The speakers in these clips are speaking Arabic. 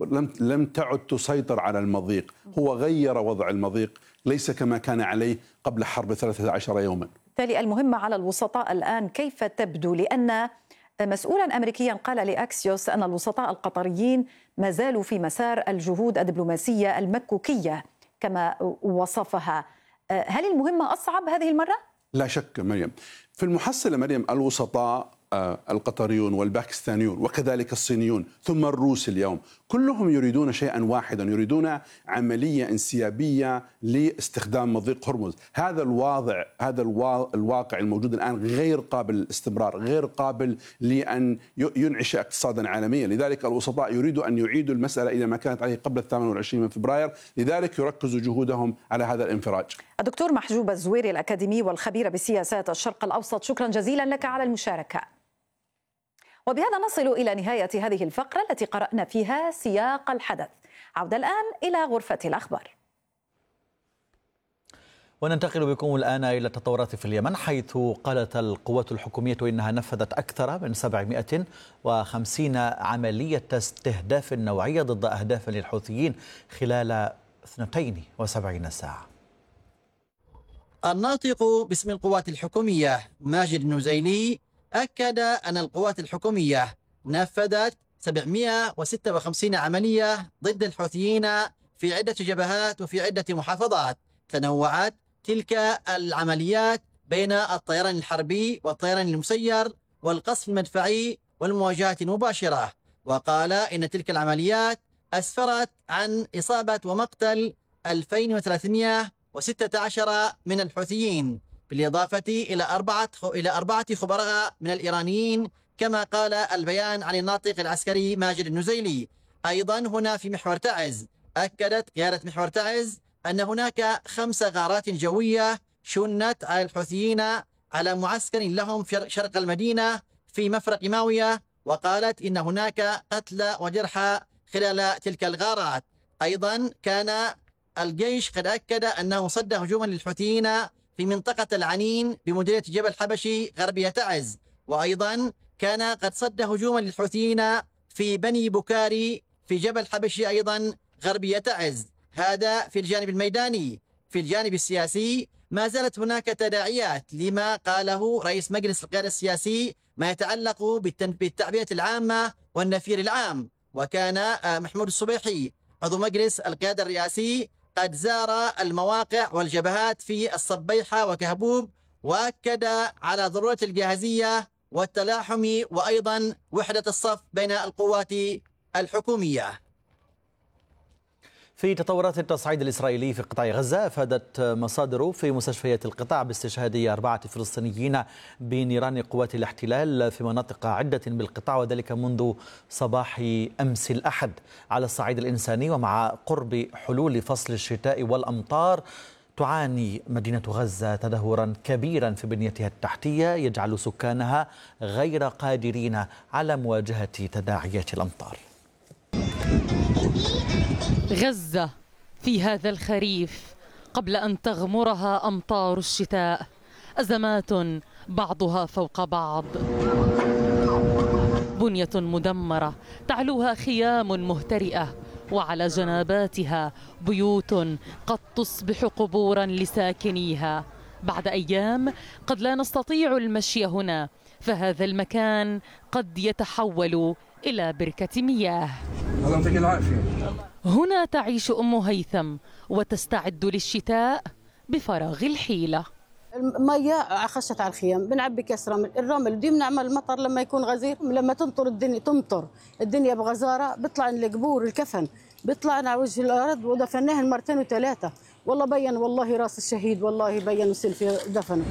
لم تعد تسيطر على المضيق. هو غير وضع المضيق، ليس كما كان عليه قبل حرب 13 يوما. بالتالي المهمة على الوسطاء الآن كيف تبدو؟ لأن مسؤولا أمريكيا قال لأكسيوس أن الوسطاء القطريين ما زالوا في مسار الجهود الدبلوماسية المكوكية كما وصفها. هل المهمة أصعب هذه المرة؟ لا شك مريم. في المحصلة مريم، الوسطاء القطريون والباكستانيون وكذلك الصينيون ثم الروس اليوم كلهم يريدون شيئا واحدا، يريدون عملية انسيابية لاستخدام مضيق هرمز. هذا الواقع الموجود الآن غير قابل للاستمرار، غير قابل لأن ينعش اقتصادا عالميا. لذلك الوسطاء يريدوا أن يعيدوا المسألة إلى ما كانت عليه قبل 28 من فبراير، لذلك يركزوا جهودهم على هذا الانفراج. الدكتور محجوب الزويري الأكاديمي والخبير بسياسات الشرق الأوسط، شكرا جزيلا لك على المشاركة. وبهذا نصل إلى نهاية هذه الفقرة التي قرأنا فيها سياق الحدث. عودة الآن إلى غرفة الأخبار. وننتقل بكم الآن إلى التطورات في اليمن، حيث قالت القوات الحكومية إنها نفذت أكثر من 750 عملية استهداف نوعية ضد أهداف للحوثيين خلال 72 ساعة. الناطق باسم القوات الحكومية ماجد النزيلي أكد أن القوات الحكومية نفذت 756 عملية ضد الحوثيين في عدة جبهات وفي عدة محافظات. تنوعت تلك العمليات بين الطيران الحربي والطيران المسير والقصف المدفعي والمواجهات المباشرة. وقال إن تلك العمليات أسفرت عن إصابة ومقتل 2316 من الحوثيين، بالإضافة إلى أربعة خبراء من الإيرانيين، كما قال البيان عن الناطق العسكري ماجد النزيلي. أيضا هنا في محور تعز، أكدت قيادة محور تعز أن هناك 5 غارات جوية شنت على الحوثيين على معسكر لهم في شرق المدينة في مفرق ماوية، وقالت إن هناك قتلى وجرحى خلال تلك الغارات. أيضا كان الجيش قد أكد أنه صد هجوما للحوثيين في منطقة العنين بمديرية جبل حبشي غربية تعز، وأيضا كان قد صد هجوما للحوثيين في بني بكاري في جبل حبشي أيضا غربية تعز. هذا في الجانب الميداني. في الجانب السياسي ما زالت هناك تداعيات لما قاله رئيس مجلس القيادة السياسي ما يتعلق بالتعبئة العامة والنفير العام. وكان محمود الصبيحي عضو مجلس القيادة الرئاسي قد زار المواقع والجبهات في الصبيحة وكهبوب، وأكد على ضرورة الجاهزية والتلاحم وأيضا وحدة الصف بين القوات الحكومية. في تطورات التصعيد الإسرائيلي في قطاع غزة، أفادت مصادر في مستشفيات القطاع باستشهاد 4 فلسطينيين بنيران قوات الاحتلال في مناطق عدة بالقطاع، وذلك منذ صباح أمس الأحد. على الصعيد الإنساني، ومع قرب حلول فصل الشتاء والأمطار، تعاني مدينة غزة تدهورا كبيرا في بنيتها التحتية يجعل سكانها غير قادرين على مواجهة تداعيات الأمطار. غزة في هذا الخريف قبل أن تغمرها أمطار الشتاء، أزمات بعضها فوق بعض. بنية مدمرة تعلوها خيام مهترئة، وعلى جناباتها بيوت قد تصبح قبورا لساكنيها. بعد أيام قد لا نستطيع المشي هنا، فهذا المكان قد يتحول إلى بركة مياه. الله يعطيك العافية. هنا تعيش أم هيثم وتستعد للشتاء بفراغ الحيلة. المية خشت على الخيام، بنعبي كاس رمل، الرمل بدي بنعمل المطر لما يكون غزير، لما تمطر الدنيا بغزارة، بيطلع القبور الكفن بيطلع على وجه الأرض، ودفناه 2 و3. والله بين، والله راس الشهيد، والله بين وسلفي دفنه.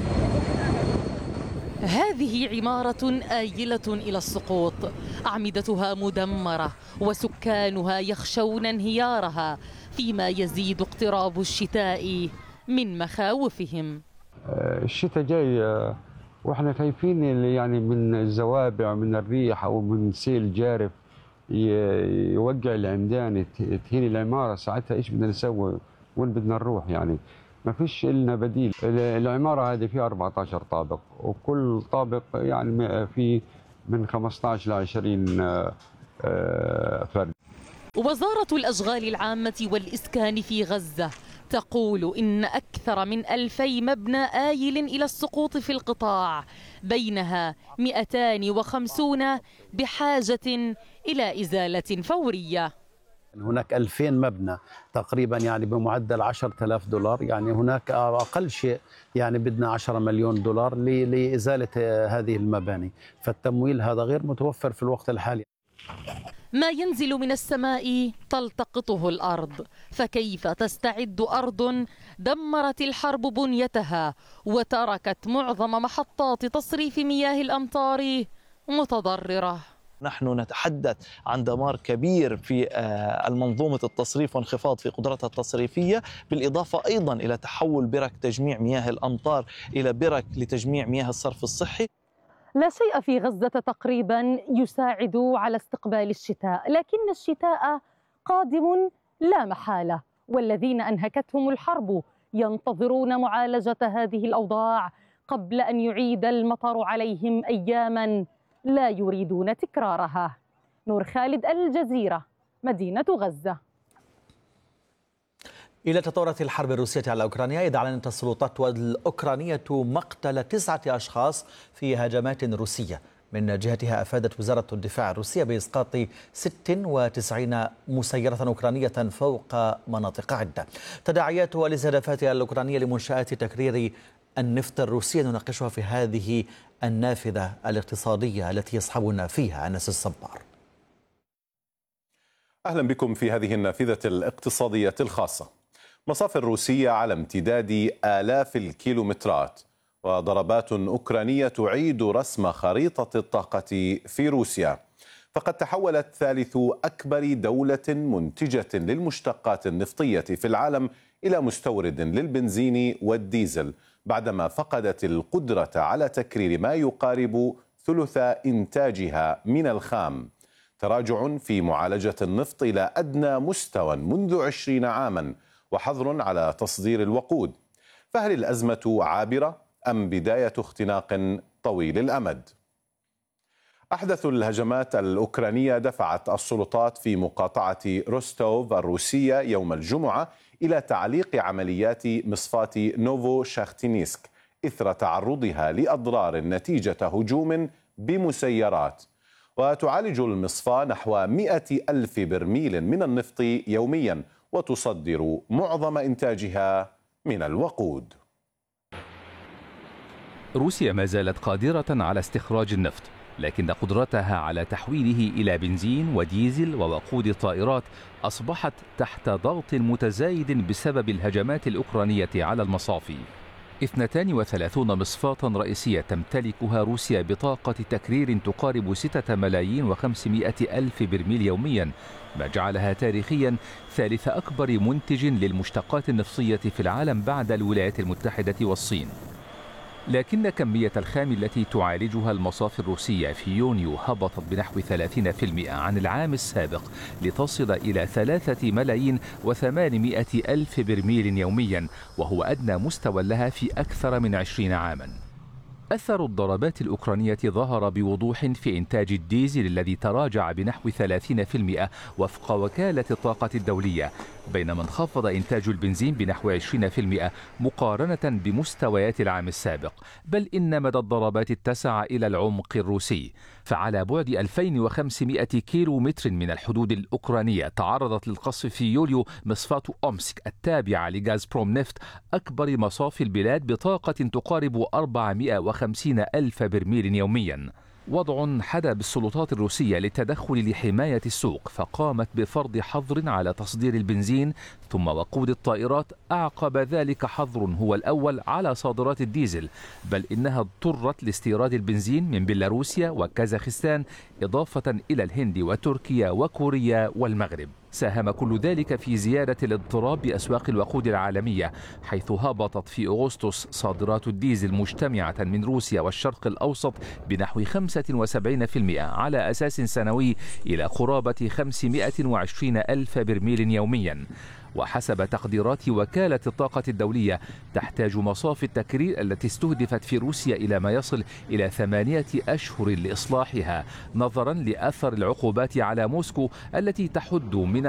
هذه عمارة آيلة إلى السقوط، أعمدتها مدمرة وسكانها يخشون انهيارها، فيما يزيد اقتراب الشتاء من مخاوفهم. الشتاء جاي واحنا خايفين يعني من الزوابع، من الريح او من سيل جارف يوقع العمدان، تهين العمارة. ساعتها ايش بدنا نسوي؟ وين بدنا نروح؟ يعني ما فيش لنا بديل. العمارة هذه فيها 14 طابق، وكل طابق يعني في من 15 ل 20 فرد. وزارة الأشغال العامة والإسكان في غزة تقول إن أكثر من 2000 مبنى آيل إلى السقوط في القطاع، بينها 250 بحاجة إلى إزالة فورية. هناك 2000 مبنى تقريبا يعني بمعدل $10,000، يعني هناك أقل شيء يعني بدنا 10 مليون دولار لإزالة هذه المباني، فالتمويل هذا غير متوفر في الوقت الحالي. ما ينزل من السماء تلتقطه الأرض، فكيف تستعد أرض دمرت الحرب بنيتها وتركت معظم محطات تصريف مياه الأمطار متضررة؟ نحن نتحدث عن دمار كبير في المنظومة التصريف وانخفاض في قدرتها التصريفية، بالإضافة أيضا إلى تحول برك تجميع مياه الأمطار إلى برك لتجميع مياه الصرف الصحي. لا شيء في غزة تقريبا يساعد على استقبال الشتاء، لكن الشتاء قادم لا محالة، والذين أنهكتهم الحرب ينتظرون معالجة هذه الأوضاع قبل أن يعيد المطر عليهم أياما لا يريدون تكرارها. نور خالد، الجزيرة، مدينة غزة. إلى تطورات الحرب الروسية على أوكرانيا، إذ أعلنت السلطات الأوكرانية مقتل 9 أشخاص في هجمات روسية. من جهتها أفادت وزارة الدفاع الروسية بإسقاط 96 مسيرة أوكرانية فوق مناطق عدة. تداعيات والاستهدافات الأوكرانية لمنشآت تكرير النفط الروسية نناقشها في هذه النافذة الاقتصادية التي يصحبنا فيها أنس الصبار. أهلا بكم في هذه النافذة الاقتصادية الخاصة. مصافي الروسية على امتداد آلاف الكيلومترات، وضربات أوكرانية تعيد رسم خريطة الطاقة في روسيا، فقد تحولت ثالث أكبر دولة منتجة للمشتقات النفطية في العالم إلى مستورد للبنزين والديزل، بعدما فقدت القدرة على تكرير ما يقارب ثلث إنتاجها من الخام. تراجع في معالجة النفط إلى أدنى مستوى منذ 20 عاما، وحظر على تصدير الوقود. فهل الأزمة عابرة أم بداية اختناق طويل الأمد؟ أحدث الهجمات الأوكرانية دفعت السلطات في مقاطعة روستوف الروسية يوم الجمعة إلى تعليق عمليات مصفاة نوفو شاختينسك إثر تعرضها لأضرار نتيجة هجوم بمسيرات. وتعالج المصفاة نحو 100,000 برميل من النفط يوميا، وتصدر معظم إنتاجها من الوقود. روسيا ما زالت قادرة على استخراج النفط، لكن قدرتها على تحويله إلى بنزين وديزل ووقود الطائرات أصبحت تحت ضغط متزايد بسبب الهجمات الأوكرانية على المصافي. 32 مصفاة رئيسية تمتلكها روسيا بطاقة تكرير تقارب 6,500,000 برميل يوميا، ما جعلها تاريخيا ثالث أكبر منتج للمشتقات النفطية في العالم بعد الولايات المتحدة والصين. لكن كمية الخام التي تعالجها المصافي الروسية في يونيو هبطت بنحو 30% عن العام السابق، لتصل إلى 3,800,000 برميل يوميا، وهو أدنى مستوى لها في أكثر من 20 عاما. أثر الضربات الأوكرانية ظهر بوضوح في إنتاج الديزل الذي تراجع بنحو 30% وفق وكالة الطاقة الدولية، بينما انخفض إنتاج البنزين بنحو 20% مقارنة بمستويات العام السابق. بل إن مدى الضربات اتسع إلى العمق الروسي، فعلى بعد 2500 كيلو متر من الحدود الأوكرانية تعرضت للقصف في يوليو مصفاة أومسك التابعة لغازبروم نفط، أكبر مصافي البلاد بطاقة تقارب 450,000 برميل يوميا. وضع حدا بالسلطات الروسية للتدخل لحماية السوق، فقامت بفرض حظر على تصدير البنزين ثم وقود الطائرات، أعقب ذلك حظر هو الأول على صادرات الديزل، بل إنها اضطرت لاستيراد البنزين من بيلاروسيا وكازاخستان، إضافة إلى الهند وتركيا وكوريا والمغرب. ساهم كل ذلك في زيادة الاضطراب بأسواق الوقود العالمية، حيث هبطت في أغسطس صادرات الديزل مجتمعة من روسيا والشرق الأوسط بنحو 75% على أساس سنوي إلى قرابة 520,000 برميل يوميا. وحسب تقديرات وكالة الطاقة الدولية، تحتاج مصافي التكرير التي استهدفت في روسيا إلى ما يصل إلى 8 أشهر لإصلاحها، نظرا لأثر العقوبات على موسكو التي تحد من